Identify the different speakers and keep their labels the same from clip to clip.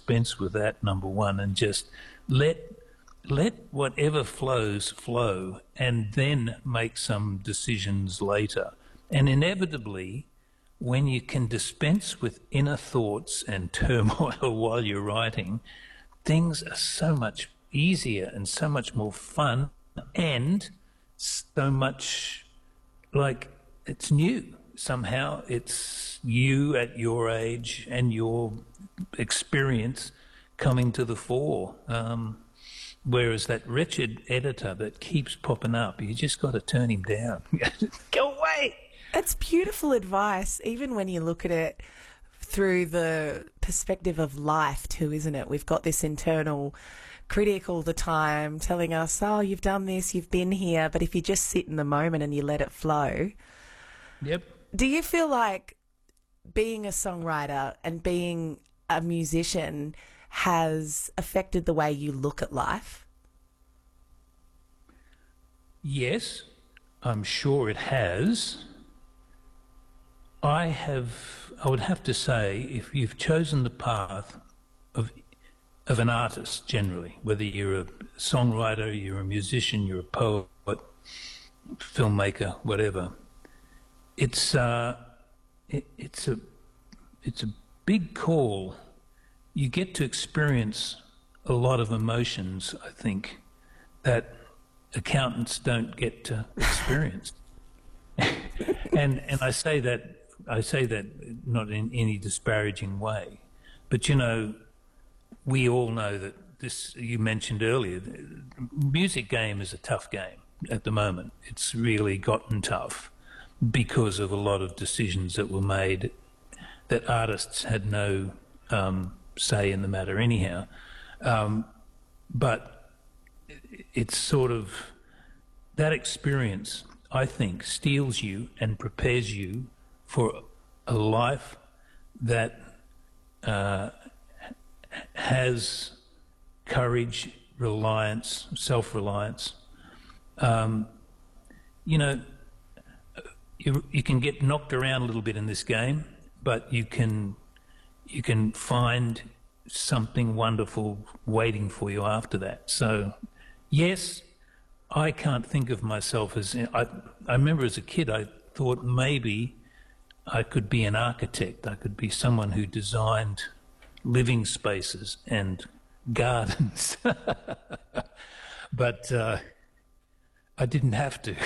Speaker 1: dispense with that, number one, and just let whatever flows flow, and then make some decisions later. And inevitably, when you can dispense with inner thoughts and turmoil while you're writing, things are so much easier and so much more fun, and so much like it's new. Somehow it's you at your age and your experience coming to the fore. Whereas that wretched editor that keeps popping up, you just got to turn him down. Go away!
Speaker 2: That's beautiful advice, even when you look at it through the perspective of life too, isn't it? We've got this internal critic all the time telling us, oh, you've done this, you've been here, but if you just sit in the moment and you let it flow.
Speaker 1: Yep.
Speaker 2: Do you feel like being a songwriter and being a musician has affected the way you look at life?
Speaker 1: Yes, I'm sure it has. I would have to say, if you've chosen the path of an artist generally, whether you're a songwriter, you're a musician, you're a poet, filmmaker, whatever, it's a big call. You get to experience a lot of emotions, I think, that accountants don't get to experience. and I say that not in any disparaging way, but you know, we all know that this, you mentioned earlier, the music game is a tough game at the moment. It's really gotten tough because of a lot of decisions that were made that artists had no say in the matter anyhow. But it's sort of, that experience, I think, steels you and prepares you for a life that has courage, reliance, self-reliance. You know, you can get knocked around a little bit in this game, but you can find something wonderful waiting for you after that. So, yes, I can't think of myself as... I remember as a kid, I thought maybe I could be an architect. I could be someone who designed living spaces and gardens. But I didn't have to.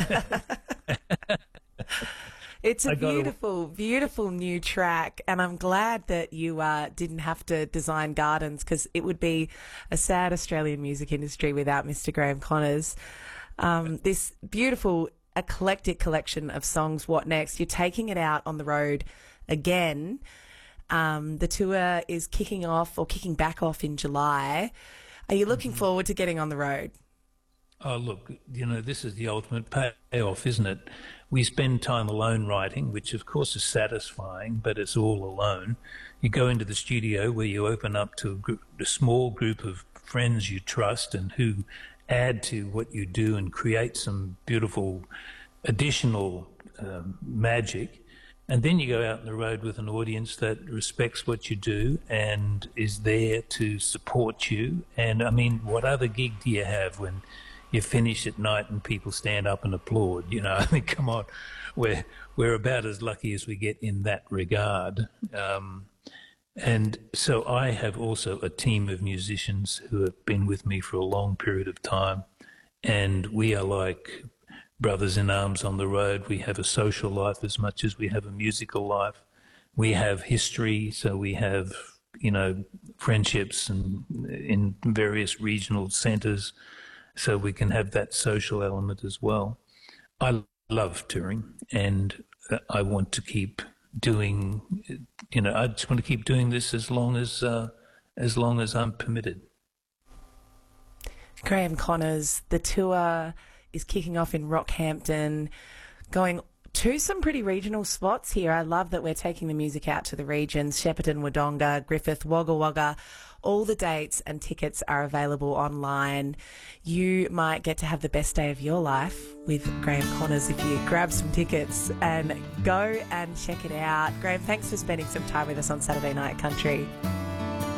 Speaker 2: It's a beautiful, beautiful new track, and I'm glad that you didn't have to design gardens, because it would be a sad Australian music industry without Mr. Graham Connors. This beautiful, eclectic collection of songs, What Next? You're taking it out on the road again. The tour is kicking back off in July. Are you looking forward to getting on the road?
Speaker 1: Oh, look, you know, this is the ultimate payoff, isn't it? We spend time alone writing, which of course is satisfying, but it's all alone. You go into the studio where you open up to a small group of friends you trust and who add to what you do and create some beautiful additional magic. And then you go out on the road with an audience that respects what you do and is there to support you. And I mean, what other gig do you have when you finish at night and people stand up and applaud? You know, I mean, come on, we're about as lucky as we get in that regard. And so I have also a team of musicians who have been with me for a long period of time, and we are like brothers in arms on the road. We have a social life as much as we have a musical life. We have history, so we have, you know, friendships and in various regional centres, so we can have that social element as well. I love touring, and I want to keep doing, you know, I just want to keep doing this as long as I'm permitted.
Speaker 2: Graham Connors, the tour is kicking off in Rockhampton, going to some pretty regional spots here. I love that we're taking the music out to the regions: Shepparton, Wodonga, Griffith, Wagga Wagga. All the dates and tickets are available online. You might get to have the best day of your life with Graham Connors if you grab some tickets and go and check it out. Graham, thanks for spending some time with us on Saturday Night Country.